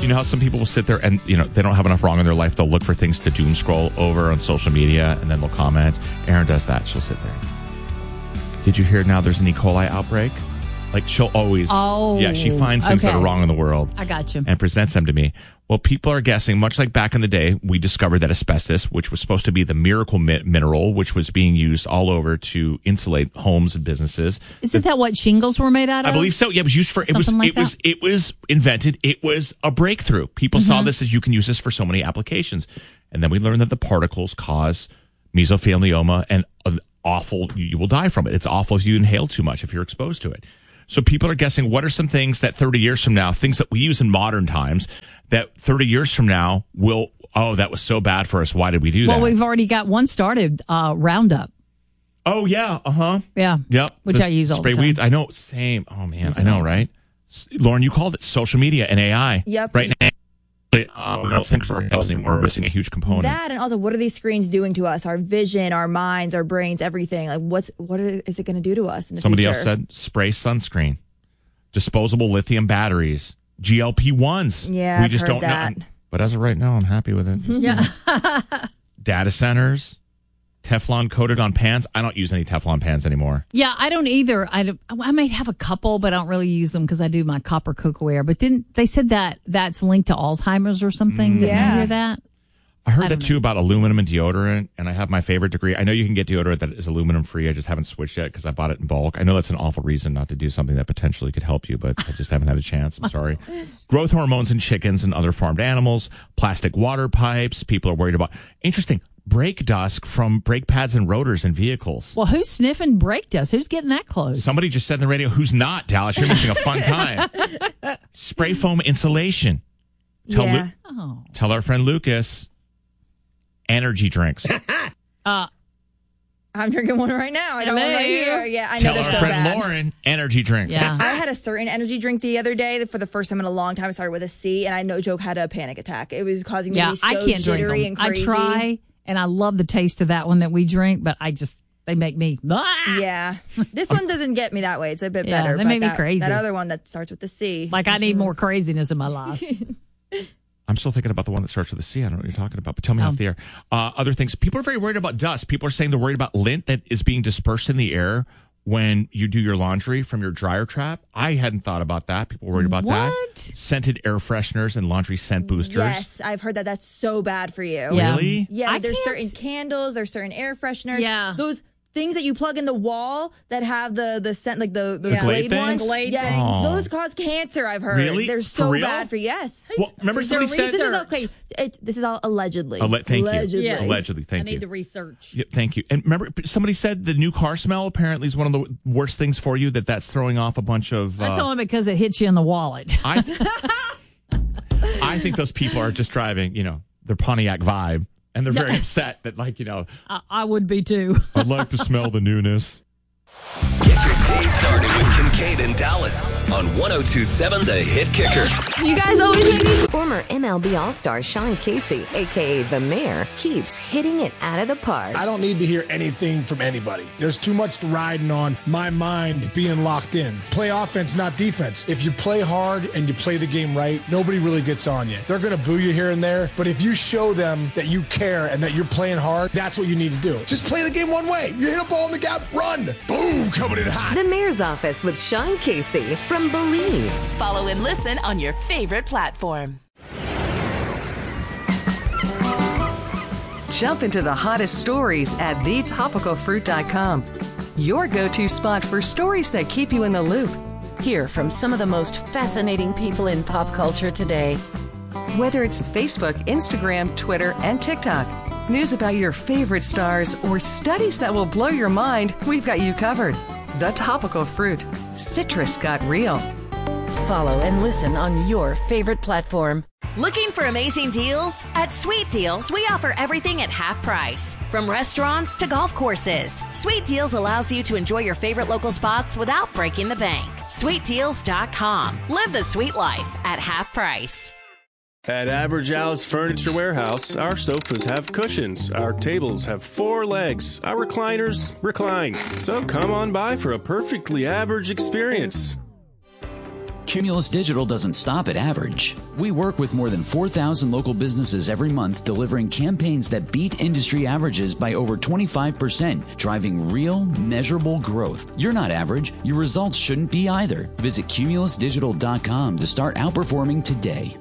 You know how some people will sit there and, they don't have enough wrong in their life. They'll look for things to doom scroll over on social media, and then they'll comment. Erin does that. She'll sit there. Did you hear now there's an E. coli outbreak? Like, she'll always... Oh, yeah, she finds things that are wrong in the world. I got you. And presents them to me. Well, people are guessing, much like back in the day, we discovered that asbestos, which was supposed to be the miracle mineral, which was being used all over to insulate homes and businesses. Isn't that what shingles were made out of? I believe so. Yeah, it was used for... It was invented. It was a breakthrough. People saw this as you can use this for so many applications. And then we learned that the particles cause mesothelioma and awful... You will die from it. It's awful if you inhale too much, if you're exposed to it. So people are guessing, what are some things that 30 years from now, things that we use in modern times, that 30 years from now will, that was so bad for us. Why did we do that? Well, we've already got one started, Roundup. Oh, yeah. Uh-huh. Yeah. Yep. Which I use all the time. Spray weeds. I know. Same. Oh, man. I know, right? Lauren, you called it social media and AI. Yep. Right now. We don't think for ourselves anymore. We're missing a huge component. That, and also, what are these screens doing to us? Our vision, our minds, our brains, everything. Like, what is it going to do to us in the Somebody future? else said spray sunscreen, disposable lithium batteries, GLP-1s. Yeah, we just I've heard don't that. know. But as of right now, I'm happy with it. Yeah. Data centers, Teflon coated on pans. I don't use any Teflon pans anymore. Yeah, I don't either. I might have a couple, but I don't really use them because I do my copper cookware. But didn't they said that that's linked to Alzheimer's or something? Didn't you hear that? I heard that too about aluminum and deodorant, and I have my favorite degree. I know you can get deodorant that is aluminum free. I just haven't switched yet because I bought it in bulk. I know that's an awful reason not to do something that potentially could help you, but I just haven't had a chance. I'm sorry. Growth hormones in chickens and other farmed animals, plastic water pipes. People are worried about. Interesting. Brake dust from brake pads and rotors in vehicles. Well, who's sniffing brake dust? Who's getting that close? Somebody just said on the radio, who's not, Dallas? You're missing a fun time. Spray foam insulation. Tell our friend Lucas. Energy drinks. I'm drinking one right now. I got one right here. Yeah, I know they're so bad. Tell our friend Lauren, energy drinks. Yeah. I had a certain energy drink the other day for the first time in a long time. I started with a C, and I no joke had a panic attack. It was causing me to be so I can't drink jittery them. and crazy. I try, and I love the taste of that one that we drink, but they make me. Yeah. This one doesn't get me that way. It's a bit better. They but make me crazy. That other one that starts with the C. Like I need more craziness in my life. I'm still thinking about the one that starts with a C. I don't know what you're talking about, but tell me off the air. Other things. People are very worried about dust. People are saying they're worried about lint that is being dispersed in the air when you do your laundry from your dryer trap. I hadn't thought about that. People are worried about that. Scented air fresheners and laundry scent boosters. Yes, I've heard that. That's so bad for you. Yeah. Really? Yeah, there's certain candles, there's certain air fresheners. Yeah. Those things that you plug in the wall that have the scent, like the glade glade ones. Glade yes, things? those cause cancer, I've heard. Really? They're For so real? bad for Yes. Well, remember somebody said... This is okay. This is all allegedly. Thank allegedly. you. Yes. Allegedly, thank you. I need to research. Yeah, thank you. And remember, somebody said the new car smell apparently is one of the worst things for you, that's throwing off a bunch of... That's only because it hits you in the wallet. I think those people are just driving, their Pontiac vibe, and they're very upset that, I would be too. I'd like to smell the newness. Get your day started with Kincaid and Dallas on 102.7 The Hit Kicker. You guys always make me... Former MLB All-Star Sean Casey, a.k.a. The Mayor, keeps hitting it out of the park. I don't need to hear anything from anybody. There's too much riding on my mind being locked in. Play offense, not defense. If you play hard and you play the game right, nobody really gets on you. They're going to boo you here and there, but if you show them that you care and that you're playing hard, that's what you need to do. Just play the game one way. You hit a ball in the gap, run. Boom, coming in hot. The Mayor's Office with Sean Casey from Believe. Follow and listen on your favorite platform. Jump into the hottest stories at thetopicalfruit.com. Your go-to spot for stories that keep you in the loop. Hear from some of the most fascinating people in pop culture today. Whether it's Facebook, Instagram, Twitter, and TikTok, news about your favorite stars, or studies that will blow your mind, we've got you covered. The Topical Fruit. Citrus got real. Follow and listen on your favorite platform. Looking for amazing deals? At Sweet Deals, we offer everything at half price. From restaurants to golf courses, Sweet Deals allows you to enjoy your favorite local spots without breaking the bank. SweetDeals.com. Live the sweet life at half price. At Average Al's Furniture Warehouse, our sofas have cushions, our tables have 4 legs, our recliners recline. So come on by for a perfectly average experience. Cumulus Digital doesn't stop at average. We work with more than 4,000 local businesses every month, delivering campaigns that beat industry averages by over 25%, driving real, measurable growth. You're not average. Your results shouldn't be either. Visit cumulusdigital.com to start outperforming today.